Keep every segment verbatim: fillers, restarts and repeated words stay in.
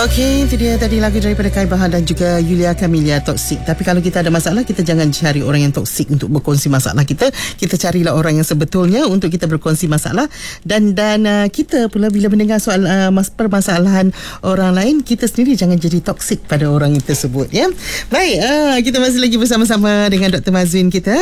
Okey, itu dia tadi lagu daripada Kai Bahar dan juga Yulia Kamilia, Toksik. Tapi kalau kita ada masalah, kita jangan cari orang yang toksik untuk berkongsi masalah kita. Kita carilah orang yang sebetulnya untuk kita berkongsi masalah. Dan dan uh, kita pula bila mendengar soal uh, mas- permasalahan orang lain, kita sendiri jangan jadi toksik pada orang yang tersebut, ya. Baik, uh, kita masih lagi bersama-sama dengan Doktor Mazwin kita.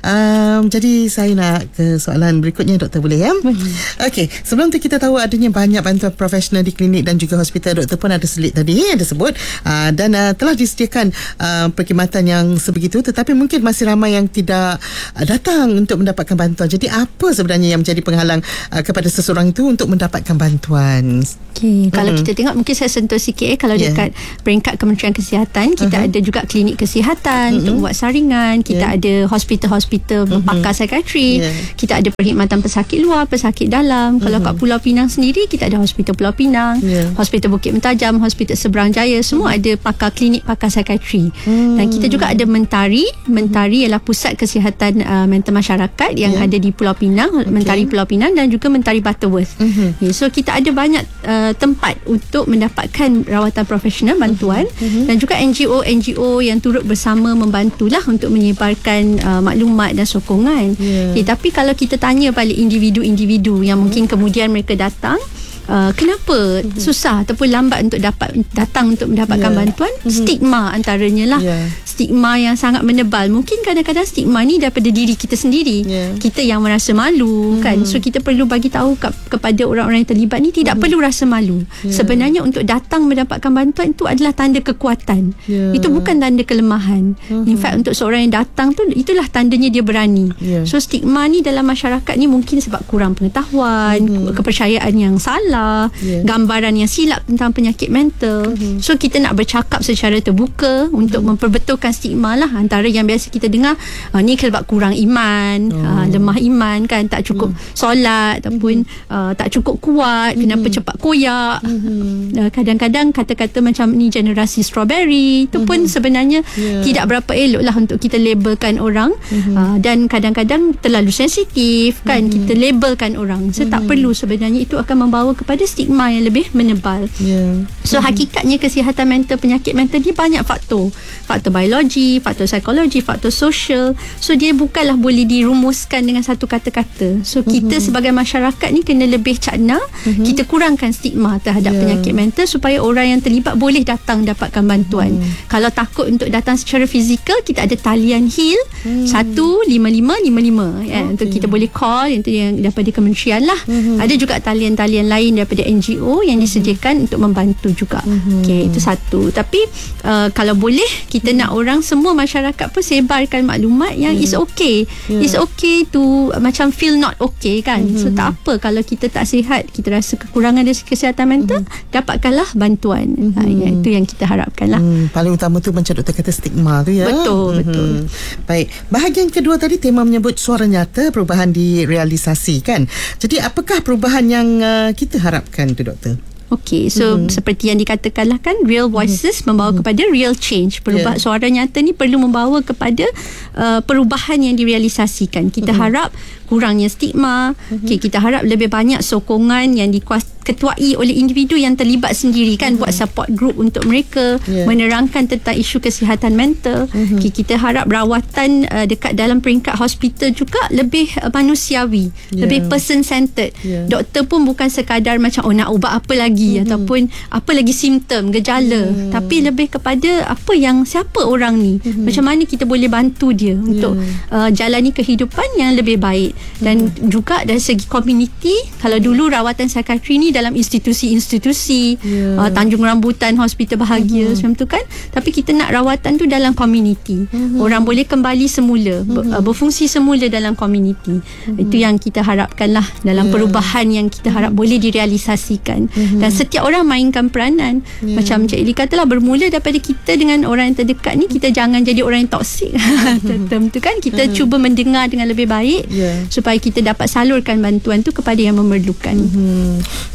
Um, jadi saya nak ke soalan berikutnya, Doktor, boleh, ya? Okey, sebelum tu kita tahu adanya banyak bantuan profesional di klinik dan juga hospital. Doktor pun ada selit tadi ada sebut uh, dan uh, telah disediakan uh, perkhidmatan yang sebegitu, tetapi mungkin masih ramai yang tidak uh, datang untuk mendapatkan bantuan. Jadi apa sebenarnya yang menjadi penghalang uh, kepada seseorang itu untuk mendapatkan bantuan? Okay, kalau hmm. kita tengok, mungkin saya sentuh sikit eh, kalau yeah. dekat peringkat Kementerian Kesihatan, kita uh-huh. ada juga klinik kesihatan uh-huh. untuk buat saringan, kita yeah. ada hospital-hospital uh-huh. pakar psikiatri, yeah. kita ada perkhidmatan pesakit luar, pesakit dalam. Uh-huh. Kalau kat Pulau Pinang sendiri, kita ada hospital Pulau Pinang, yeah. hospital Bukit Mentajam, hospital Seberang Jaya, semua hmm. ada pakar klinik, pakar psikiatri. Hmm. Dan kita juga ada Mentari. Mentari ialah pusat kesihatan uh, mental masyarakat yang yeah. ada di Pulau Pinang, okay. Mentari Pulau Pinang dan juga Mentari Butterworth. Hmm. Okay, so kita ada banyak uh, tempat untuk mendapatkan rawatan profesional, bantuan hmm. dan juga N G O N G O yang turut bersama membantulah untuk menyebarkan uh, maklumat dan sokongan. Yeah. Okay, tapi kalau kita tanya balik individu-individu yang hmm. mungkin kemudian mereka datang, Uh, kenapa mm-hmm. susah ataupun lambat untuk dapat datang untuk mendapatkan yeah. bantuan, mm-hmm. stigma antaranya lah, yeah. stigma yang sangat menebal. Mungkin kadang-kadang stigma ni daripada diri kita sendiri, yeah. kita yang merasa malu, mm-hmm. kan. So kita perlu bagi tahu ke- kepada orang-orang yang terlibat ni, tidak mm-hmm. perlu rasa malu, yeah. sebenarnya untuk datang mendapatkan bantuan itu adalah tanda kekuatan, yeah. itu bukan tanda kelemahan, mm-hmm. in fact untuk seorang yang datang tu, itulah tandanya dia berani, yeah. So stigma ni dalam masyarakat ni mungkin sebab kurang pengetahuan, mm-hmm. kepercayaan yang salah, yeah. gambaran yang silap tentang penyakit mental. Mm-hmm. So kita nak bercakap secara terbuka untuk mm-hmm. memperbetulkan stigma lah. Antara yang biasa kita dengar, uh, ni sebab kurang iman, oh. uh, lemah iman, kan, tak cukup mm. solat ataupun mm-hmm. uh, tak cukup kuat, mm-hmm. kenapa cepat koyak. Mm-hmm. Uh, kadang-kadang kata-kata macam ni generasi strawberry, itu mm-hmm. pun sebenarnya yeah. tidak berapa elok lah untuk kita labelkan orang, mm-hmm. uh, dan kadang-kadang terlalu sensitif, kan, mm-hmm. kita labelkan orang. So mm-hmm. tak perlu, sebenarnya itu akan membawa kepada stigma yang lebih menebal. Yeah. So mm-hmm. hakikatnya kesihatan mental, penyakit mental ni banyak faktor. Faktor biologi, faktor psikologi, faktor sosial. So dia bukanlah boleh dirumuskan dengan satu kata-kata. So kita mm-hmm. sebagai masyarakat ni kena lebih cakna, mm-hmm. kita kurangkan stigma terhadap yeah. penyakit mental supaya orang yang terlibat boleh datang dapatkan bantuan. Mm. Kalau takut untuk datang secara fizikal, kita ada talian Heal mm. satu lima lima lima lima, ya, okay. untuk kita boleh call, itu yang daripada kementerian lah. Mm-hmm. Ada juga talian-talian lain daripada N G O yang disediakan mm-hmm. untuk membantu juga. Mm-hmm. Okey, itu satu. Tapi uh, kalau boleh, kita mm-hmm. nak orang semua masyarakat pun sebarkan maklumat yang mm-hmm. is okay. Yeah. It's okay to uh, macam feel not okay, kan. Mm-hmm. So tak apa kalau kita tak sihat, kita rasa kekurangan dari kesihatan mental, mm-hmm. dapatkanlah bantuan. Mm-hmm. Uh, ya, itu yang kita harapkan lah. Mm, paling utama tu macam doktor kata, stigma tu, ya. Betul, mm-hmm. betul. Baik, bahagian kedua tadi tema menyebut suara nyata, perubahan direalisasikan. Jadi apakah perubahan yang uh, kita harapkan tu, doktor? Okey, so mm-hmm. seperti yang dikatakanlah, kan, real voices mm-hmm. membawa kepada real change. Perubahan yeah. suara nyata ni perlu membawa kepada uh, perubahan yang direalisasikan. Kita mm-hmm. harap kurangnya stigma. Mm-hmm. Okay, kita harap lebih banyak sokongan yang diketuai oleh individu yang terlibat sendiri, kan, mm-hmm. buat support group untuk mereka, yeah. menerangkan tentang isu kesihatan mental. Mm-hmm. Okay, kita harap rawatan uh, dekat dalam peringkat hospital juga lebih uh, manusiawi, yeah. lebih person centered. Yeah. Doktor pun bukan sekadar macam, oh nak ubat apa lagi, mm-hmm. ataupun apa lagi simptom, gejala, mm. tapi lebih kepada apa yang, siapa orang ni, mm-hmm. macam mana kita boleh bantu dia yeah. untuk uh, jalani kehidupan yang lebih baik. Dan hmm. juga dari segi komuniti, kalau dulu rawatan psikiatri ni dalam institusi-institusi, yeah. uh, Tanjung Rambutan, Hospital Bahagia, hmm. macam tu, kan, tapi kita nak rawatan tu dalam komuniti, hmm. orang boleh kembali semula, hmm. ber, uh, berfungsi semula dalam komuniti. hmm. Itu yang kita harapkan lah dalam yeah. perubahan yang kita harap boleh direalisasikan. hmm. Dan setiap orang mainkan peranan, yeah. macam Cik Eli katalah, bermula daripada kita dengan orang yang terdekat ni, kita jangan jadi orang yang toksik. Term tu, kan, kita hmm. cuba mendengar dengan lebih baik, yeah. supaya kita dapat salurkan bantuan tu kepada yang memerlukan. Mm-hmm.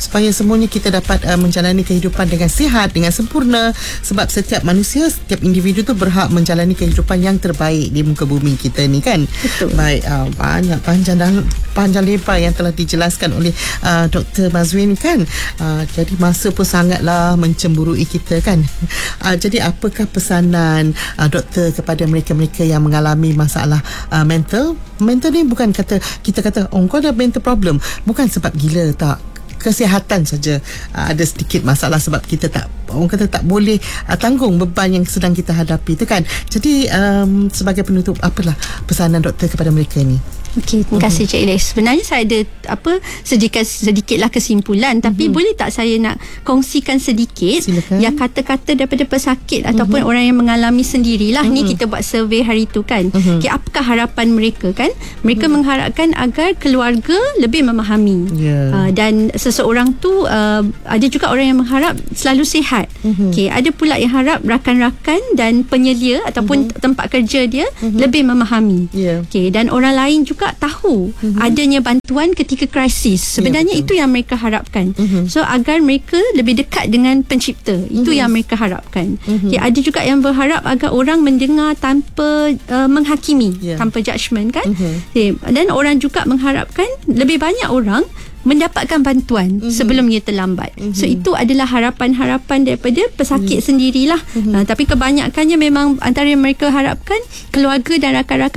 supaya semuanya kita dapat uh, menjalani kehidupan dengan sihat, dengan sempurna, sebab setiap manusia, setiap individu tu berhak menjalani kehidupan yang terbaik di muka bumi kita ni kan. Betul. Baik, uh, banyak panjang dan panjang lebar yang telah dijelaskan oleh uh, Doktor Mazwin kan. Uh, jadi masa pun sangatlah mencemburui kita kan. Uh, jadi apakah pesanan uh, doktor kepada mereka-mereka yang mengalami masalah uh, mental? Mental ni bukan kata kita kata oh kau ada mental problem, bukan sebab gila, tak. Kesihatan saja uh, ada sedikit masalah sebab kita tak, orang kata tak boleh uh, tanggung beban yang sedang kita hadapi tu kan. Jadi um, sebagai penutup, apalah pesanan doktor kepada mereka ni? Okey, terima kasih Cik Iles. Sebenarnya saya ada apa sedikit sedikitlah kesimpulan, tapi mm-hmm. boleh tak saya nak kongsikan sedikit. Silakan. Yang kata-kata daripada pesakit mm-hmm. ataupun orang yang mengalami sendirilah. Mm-hmm. Ni kita buat survey hari tu kan. Mm-hmm. Okay, apakah harapan mereka kan? Mereka mm-hmm. mengharapkan agar keluarga lebih memahami. Yeah. Uh, dan seseorang tu uh, ada juga orang yang mengharap selalu sihat. Mm-hmm. Okey, ada pula yang harap rakan-rakan dan penyelia ataupun mm-hmm. tempat kerja dia mm-hmm. lebih memahami. Yeah. Okey, dan orang lain juga tahu mm-hmm. adanya bantuan ketika krisis. Sebenarnya ya, itu yang mereka harapkan. Mm-hmm. So agar mereka lebih dekat dengan pencipta. Itu mm-hmm. yang mereka harapkan. Mm-hmm. Okay, ada juga yang berharap agar orang mendengar tanpa uh, menghakimi, yeah. tanpa judgement kan. Mm-hmm. Okay, dan orang juga mengharapkan lebih banyak orang mendapatkan bantuan mm-hmm. sebelum ia terlambat. Mm-hmm. So itu adalah harapan-harapan daripada pesakit mm-hmm. sendirilah. Mm-hmm. Uh, tapi kebanyakannya memang antara yang mereka harapkan keluarga dan rakan-rakan